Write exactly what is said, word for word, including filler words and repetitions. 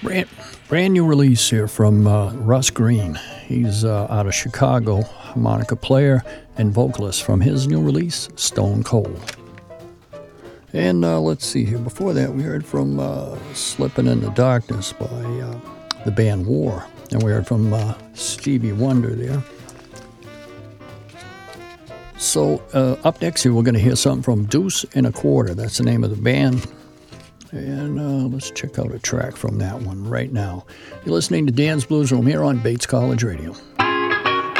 Brand, brand new release here from uh, Russ Green. He's uh, out of Chicago, harmonica player and vocalist from his new release, Stone Cold. And uh, let's see here. Before that, we heard from uh, Slipping in the Darkness by uh, the band War. And we heard from uh, Stevie Wonder there. So uh, up next here, we're going to hear something from Deuce and a Quarter. That's the name of the band. And uh, let's check out a track from that one right now. You're listening to Dan's Blues Room here on Bates College Radio.